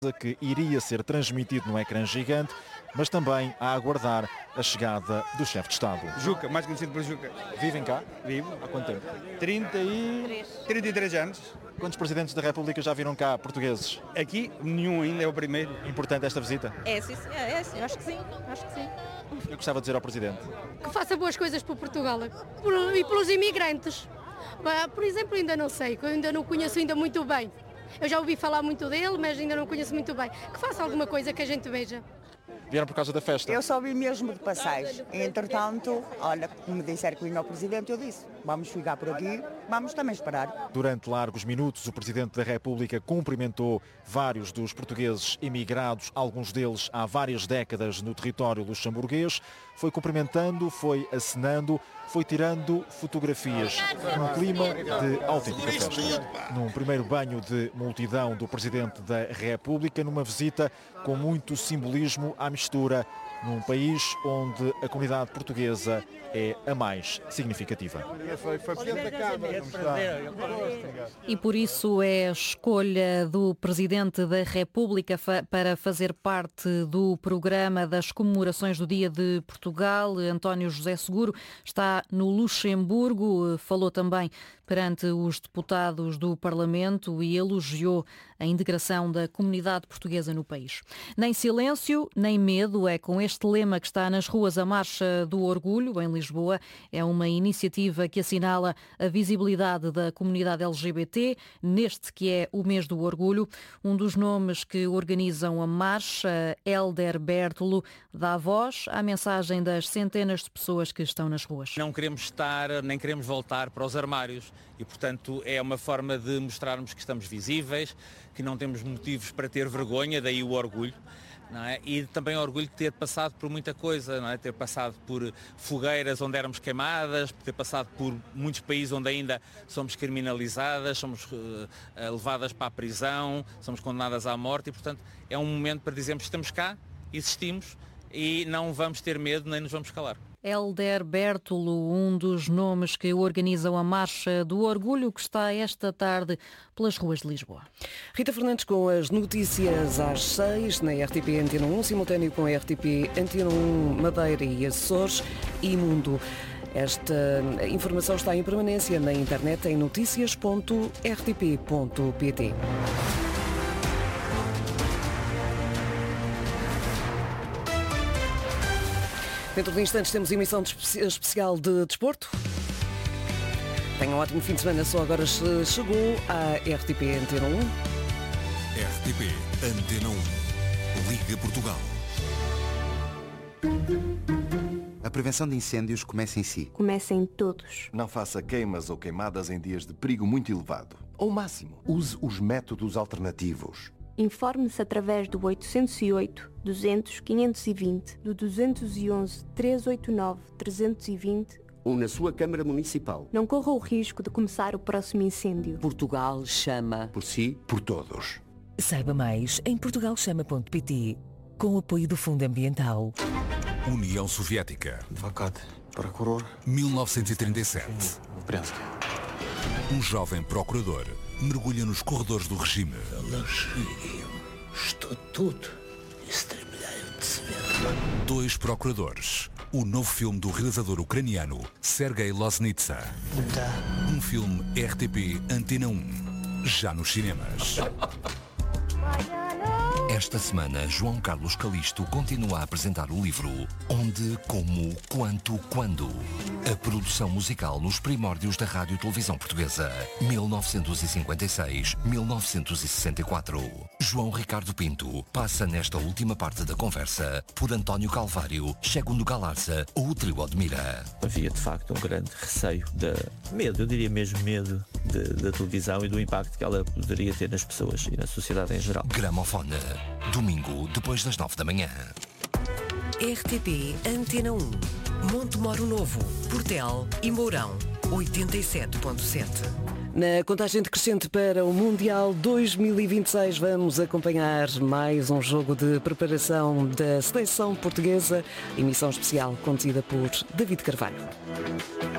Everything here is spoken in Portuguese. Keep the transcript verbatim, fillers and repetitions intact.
que iria ser transmitido no ecrã gigante, mas também a aguardar a chegada do chefe de Estado. Juca, mais conhecido por Juca. Vivem cá? Vivo. Há quanto tempo? trinta e... trinta e três anos. Quantos presidentes da República já viram cá portugueses? Aqui, nenhum ainda, é o primeiro. Importante esta visita? É, sim, é, é, sim, acho que sim, acho que sim. Eu gostava de dizer ao Presidente que faça boas coisas para Portugal por, e pelos imigrantes. Por exemplo, ainda não sei, que eu ainda não conheço ainda muito bem. Eu já ouvi falar muito dele, mas ainda não conheço muito bem. Que faça alguma coisa que a gente veja. Vieram por causa da festa? Eu só vi mesmo de passagem. Entretanto, olha, como me disseram que vinha o Presidente, eu disse, vamos ficar por aqui, vamos também esperar. Durante largos minutos, o Presidente da República cumprimentou vários dos portugueses emigrados, alguns deles há várias décadas no território luxemburguês. Foi cumprimentando, foi acenando, foi tirando fotografias num clima de autêntica festa. Num primeiro banho de multidão do Presidente da República, numa visita com muito simbolismo à mistura, num país onde a comunidade portuguesa é a mais significativa. E por isso é a escolha do Presidente da República para fazer parte do programa das comemorações do Dia de Portugal. António José Seguro está no Luxemburgo, falou também perante os deputados do Parlamento e elogiou a integração da comunidade portuguesa no país. Nem silêncio, nem medo, é com este lema que está nas ruas a Marcha do Orgulho, em Lisboa. É uma iniciativa que assinala a visibilidade da comunidade L G B T, neste que é o mês do orgulho. Um dos nomes que organizam a marcha, Hélder Bertolo, dá voz à mensagem das centenas de pessoas que estão nas ruas. Não queremos estar, nem queremos voltar para os armários e, portanto, é uma forma de mostrarmos que estamos visíveis, que não temos motivos para ter vergonha, daí o orgulho. Não é? E também orgulho de ter passado por muita coisa, não é? Ter passado por fogueiras onde éramos queimadas, ter passado por muitos países onde ainda somos criminalizadas, somos uh, levadas para a prisão, somos condenadas à morte e, portanto, é um momento para dizermos que estamos cá, existimos e não vamos ter medo nem nos vamos calar. Hélder Bertolo, um dos nomes que organizam a Marcha do Orgulho, que está esta tarde pelas ruas de Lisboa. Rita Fernandes com as notícias às seis, na R T P Antena um, simultâneo com a R T P Antena um Madeira e Açores e Mundo. Esta informação está em permanência na internet em notícias ponto r t p ponto p t. Dentro de instantes temos emissão de especial de desporto. Tenham um ótimo fim de semana, só agora chegou à R T P Antena um. R T P Antena um. Liga Portugal. A prevenção de incêndios começa em si. Começa em todos. Não faça queimas ou queimadas em dias de perigo muito elevado. Ao máximo, use os métodos alternativos. Informe-se através do oitocentos e oito, duzentos, quinhentos e vinte, do duzentos e onze, trezentos e oitenta e nove, trezentos e vinte ou na sua Câmara Municipal. Não corra o risco de começar o próximo incêndio. Portugal chama. Por si, por todos. Saiba mais em portugal chama ponto p t, com o apoio do Fundo Ambiental. União Soviética. Advogado, procurador. mil novecentos e trinta e sete. Um jovem procurador mergulha nos corredores do regime. Estou tudo estremilhado de se ver. Dois procuradores. O novo filme do realizador ucraniano Sergei Loznitsa. Um filme R T P Antena um. Já nos cinemas. Esta semana, João Carlos Calisto continua a apresentar o livro Onde, Como, Quanto, Quando. A produção musical nos primórdios da Rádio e Televisão Portuguesa, mil novecentos e cinquenta e seis a mil novecentos e sessenta e quatro. João Ricardo Pinto passa nesta última parte da conversa por António Calvário, Segundo Galarza ou o Trio Odmira. Havia de facto um grande receio, de medo, eu diria mesmo medo, de, da televisão e do impacto que ela poderia ter nas pessoas e na sociedade em geral. Gramofone. Domingo, depois das nove da manhã. R T P Antena um. Montemoro Novo, Portel e Mourão, oitenta e sete ponto sete. Na contagem decrescente para o Mundial dois mil e vinte e seis, vamos acompanhar mais um jogo de preparação da seleção portuguesa, emissão especial conduzida por David Carvalho.